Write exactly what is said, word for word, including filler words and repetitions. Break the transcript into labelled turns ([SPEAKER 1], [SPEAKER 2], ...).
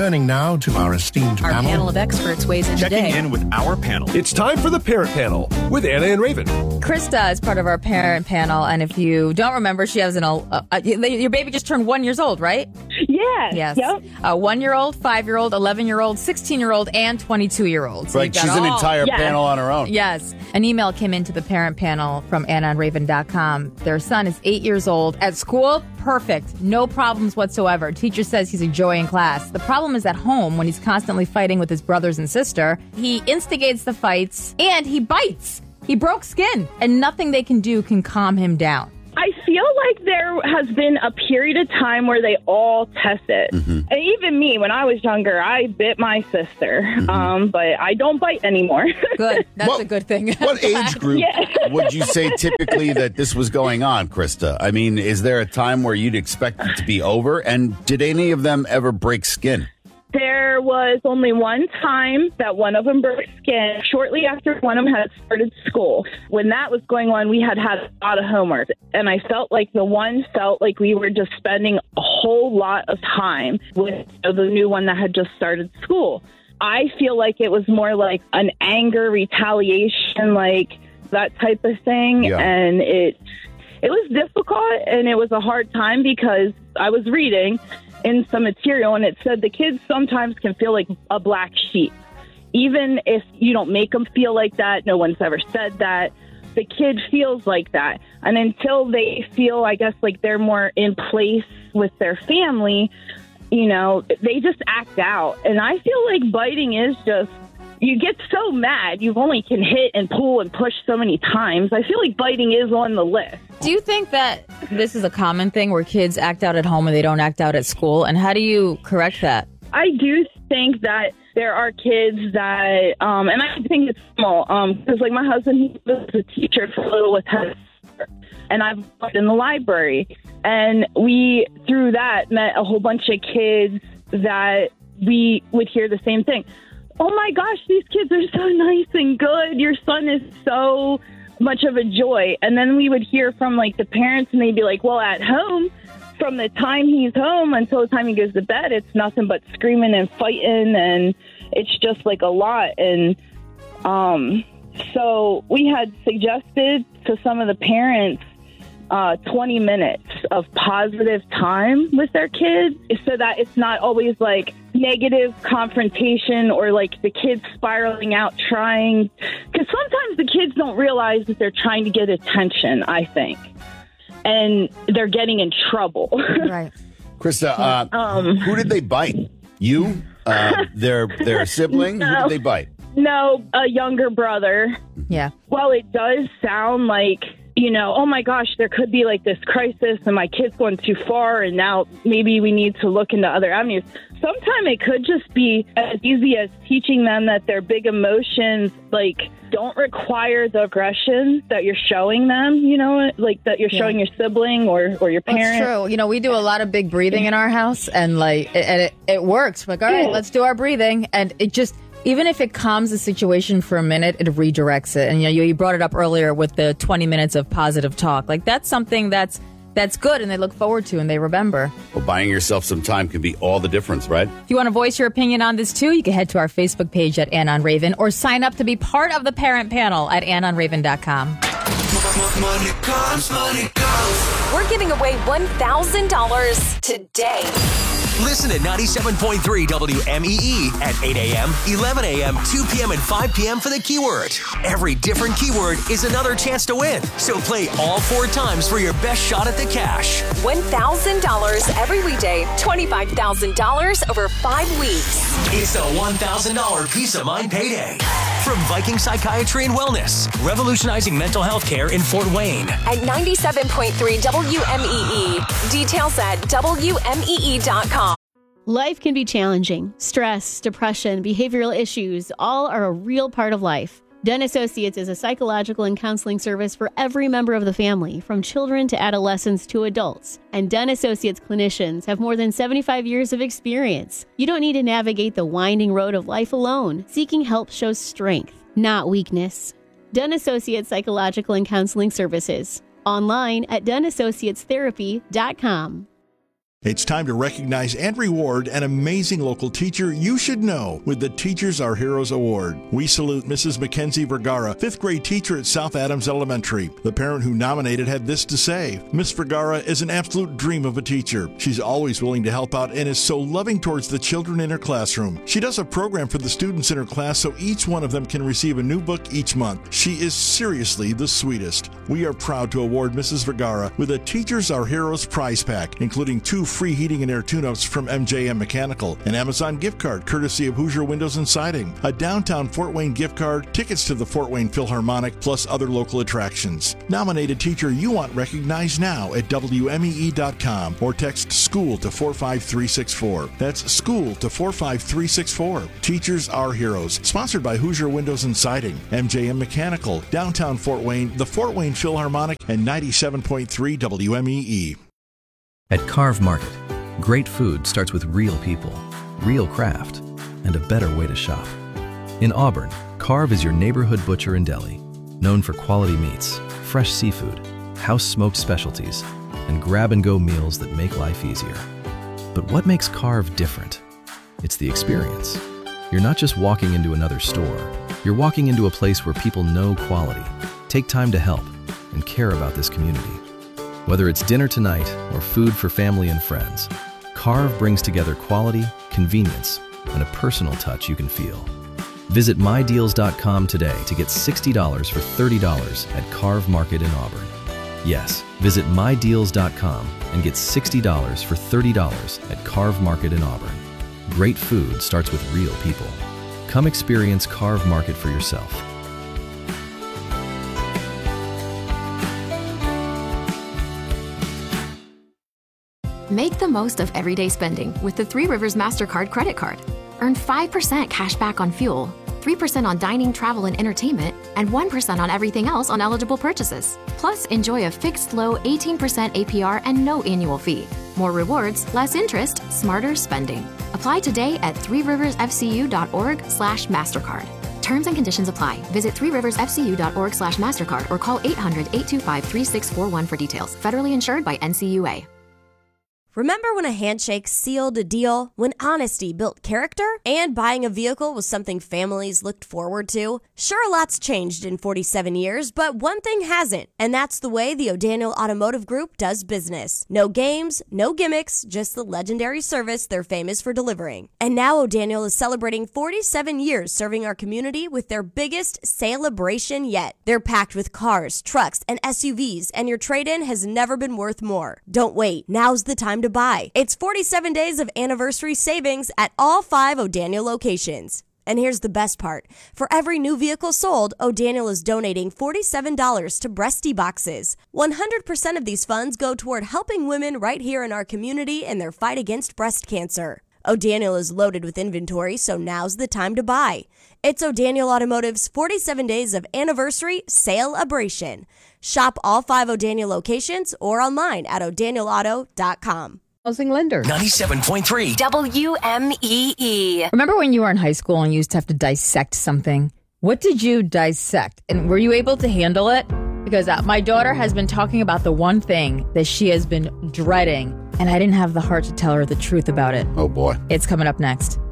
[SPEAKER 1] Turning now to our esteemed
[SPEAKER 2] Our
[SPEAKER 1] panel.
[SPEAKER 2] panel of experts weighs in
[SPEAKER 3] Checking
[SPEAKER 2] today.
[SPEAKER 3] in with our panel.
[SPEAKER 4] It's time for the Parent Panel with Anna and Raven.
[SPEAKER 2] Krista is part of our parent panel, and if you don't remember, she has an uh, uh, your baby just turned one years old, right?
[SPEAKER 5] Yeah.
[SPEAKER 2] Yes.
[SPEAKER 5] Yep.
[SPEAKER 2] A one-year-old, five-year-old, eleven-year-old, sixteen-year-old, and twenty-two-year-old. So
[SPEAKER 6] Right,
[SPEAKER 2] you've got
[SPEAKER 6] she's an
[SPEAKER 2] all-
[SPEAKER 6] entire
[SPEAKER 5] Yes.
[SPEAKER 6] panel on her own.
[SPEAKER 2] Yes. An email came into the parent panel from anna and raven dot com. Their son is eight years old. At school, perfect. No problems whatsoever. Teacher says he's a joy in class. The problem is at home when he's constantly fighting with his brothers and sister. He instigates the fights and he bites. He broke skin, and nothing they can do can calm him down.
[SPEAKER 5] I feel like there has been a period of time where they all test it.
[SPEAKER 6] Mm-hmm.
[SPEAKER 5] And even me, when I was younger, I bit my sister.
[SPEAKER 6] Mm-hmm.
[SPEAKER 5] Um, but I don't bite anymore.
[SPEAKER 2] Good. That's
[SPEAKER 6] What-
[SPEAKER 2] a good thing.
[SPEAKER 6] What age group
[SPEAKER 5] Yeah.
[SPEAKER 6] would you say typically that this was going on, Krista? I mean, is there a time where you'd expect it to be over? And did any of them ever break skin?
[SPEAKER 5] There was only one time that one of them broke skin shortly after one of them had started school. When that was going on, we had had a lot of homework, and I felt like the one felt like we were just spending a whole lot of time with the new one that had just started school. I feel like it was more like an anger retaliation, like that type of thing,
[SPEAKER 6] Yeah.
[SPEAKER 5] and it it was difficult, and it was a hard time because I was reading in some material, and it said the kids sometimes can feel like a black sheep. Even if you don't make them feel like that, no one's ever said that, the kid feels like that. And until they feel, I guess, like they're more in place with their family, you know, they just act out. And I feel like biting is just, you get so mad, you only can hit and pull and push so many times. I feel like biting is on the list.
[SPEAKER 2] Do you think that this is a common thing where kids act out at home and they don't act out at school? And how do you correct that?
[SPEAKER 5] I do think that there are kids that, um, and I think it's small, because like my husband, he was a teacher for a little with his, and I've worked in the library, and we, through that, met a whole bunch of kids that we would hear the same thing. Oh my gosh, these kids are so nice and good. Your son is so much of a joy. And then we would hear from like the parents, and they'd be like, well, at home, from the time he's home until the time he goes to bed, it's nothing but screaming and fighting, and it's just like a lot. And um, so we had suggested to some of the parents uh, twenty minutes of positive time with their kids so that it's not always like negative confrontation or like the kids spiraling out trying. Because sometimes the kids don't realize that they're trying to get attention, I think. And they're getting in trouble.
[SPEAKER 2] Right.
[SPEAKER 6] Krista, uh,
[SPEAKER 5] Um,
[SPEAKER 6] who did they bite? You? Uh, their their sibling? Who
[SPEAKER 5] No.
[SPEAKER 6] did they bite?
[SPEAKER 5] No, a younger brother.
[SPEAKER 2] Yeah.
[SPEAKER 5] Well, it does sound like, you know, oh my gosh, there could be like this crisis and my kid's going too far and now maybe we need to look into other avenues. Sometimes it could just be as easy as teaching them that their big emotions, like, don't require the aggression that you're showing them, you know, like that you're
[SPEAKER 2] Yeah.
[SPEAKER 5] showing your sibling or, or your parent.
[SPEAKER 2] That's true. You know, we do a lot of big breathing in our house, and like, it, and it, it works. Like, all right,
[SPEAKER 5] Yeah.
[SPEAKER 2] let's do our breathing, and it just, even if it calms the situation for a minute, it redirects it. And you know, you, you brought it up earlier with the twenty minutes of positive talk. Like, that's something that's that's good, and they look forward to, and they remember.
[SPEAKER 6] Well, buying yourself some time can be all the difference, right?
[SPEAKER 2] If you want to voice your opinion on this too, you can head to our Facebook page at Anna on Raven, or sign up to be part of the parent panel at anna on raven dot com.
[SPEAKER 7] Money comes, money goes.
[SPEAKER 8] We're giving away one thousand dollars today.
[SPEAKER 7] Listen at ninety-seven point three W M E E at eight a.m., eleven a.m., two p.m., and five p.m. for the keyword. Every different keyword is another chance to win. So play all four times for your best shot at the cash.
[SPEAKER 8] one thousand dollars every weekday, twenty-five thousand dollars over five weeks.
[SPEAKER 7] It's the one thousand dollars Peace of Mind Payday. From Viking Psychiatry and Wellness, revolutionizing mental health care in Fort Wayne.
[SPEAKER 8] At ninety-seven point three W M E E. Details at W M E E dot com.
[SPEAKER 9] Life can be challenging. Stress, depression, behavioral issues, all are a real part of life. Den Associates is a psychological and counseling service for every member of the family, from children to adolescents to adults. And Den Associates clinicians have more than seventy-five years of experience. You don't need to navigate the winding road of life alone. Seeking help shows strength, not weakness. Den Associates Psychological and Counseling Services. Online at den associates therapy dot com.
[SPEAKER 1] It's time to recognize and reward an amazing local teacher you should know with the Teachers Are Heroes Award. We salute Missus Mackenzie Vergara, fifth grade teacher at South Adams Elementary. The parent who nominated had this to say: Miss Vergara is an absolute dream of a teacher. She's always willing to help out and is so loving towards the children in her classroom. She does a program for the students in her class so each one of them can receive a new book each month. She is seriously the sweetest. We are proud to award Missus Vergara with a Teachers Are Heroes prize pack, including two free heating and air tune-ups from M J M Mechanical, an Amazon gift card courtesy of Hoosier Windows and Siding, a downtown Fort Wayne gift card, tickets to the Fort Wayne Philharmonic, plus other local attractions. Nominate a teacher you want recognized now at W M E E dot com or text SCHOOL to four five three six four. That's SCHOOL to four five three six four. Teachers Are Heroes. Sponsored by Hoosier Windows and Siding, M J M Mechanical, downtown Fort Wayne, the Fort Wayne Philharmonic, and ninety-seven point three W M E E.
[SPEAKER 3] At Carve Market, great food starts with real people, real craft, and a better way to shop. In Auburn, Carve is your neighborhood butcher and deli, known for quality meats, fresh seafood, house-smoked specialties, and grab-and-go meals that make life easier. But what makes Carve different? It's the experience. You're not just walking into another store. You're walking into a place where people know quality, take time to help, and care about this community. Whether it's dinner tonight or food for family and friends, Carve brings together quality, convenience, and a personal touch you can feel. Visit my deals dot com today to get sixty dollars for thirty dollars at Carve Market in Auburn. Yes, visit my deals dot com and get sixty dollars for thirty dollars at Carve Market in Auburn. Great food starts with real people. Come experience Carve Market for yourself.
[SPEAKER 10] Make the most of everyday spending with the Three Rivers MasterCard credit card. Earn five percent cash back on fuel, three percent on dining, travel, and entertainment, and one percent on everything else on eligible purchases. Plus, enjoy a fixed low eighteen percent A P R and no annual fee. More rewards, less interest, smarter spending. Apply today at three rivers f c u dot org slash MasterCard. Terms and conditions apply. Visit three rivers f c u dot org slash MasterCard or call eight hundred, eight two five, three six four one for details. Federally insured by N C U A.
[SPEAKER 11] Remember when a handshake sealed a deal? When honesty built character? And buying a vehicle was something families looked forward to? Sure, a lot's changed in forty-seven years, but one thing hasn't, and that's the way the O'Daniel Automotive Group does business. No games, no gimmicks, just the legendary service they're famous for delivering. And now O'Daniel is celebrating forty-seven years serving our community with their biggest celebration yet. They're packed with cars, trucks, and S U Vs, and your trade-in has never been worth more. Don't wait. Now's the time to buy. It's forty-seven days of anniversary savings at all five O'Daniel locations. And here's the best part. For every new vehicle sold, O'Daniel is donating forty-seven dollars to Breasty Boxes. one hundred percent of these funds go toward helping women right here in our community in their fight against breast cancer. O'Daniel is loaded with inventory, so now's the time to buy. It's O'Daniel Automotive's forty-seven days of anniversary sale-abration. Shop all five O'Daniel locations or online at o'daniel auto dot com.
[SPEAKER 2] Housing lender.
[SPEAKER 7] ninety-seven point three
[SPEAKER 8] W M E E.
[SPEAKER 2] Remember when you were in high school and you used to have to dissect something? What did you dissect? And were you able to handle it? Because uh, my daughter has been talking about the one thing that she has been dreading, and I didn't have the heart to tell her the truth about it.
[SPEAKER 6] Oh, boy.
[SPEAKER 2] It's coming up next.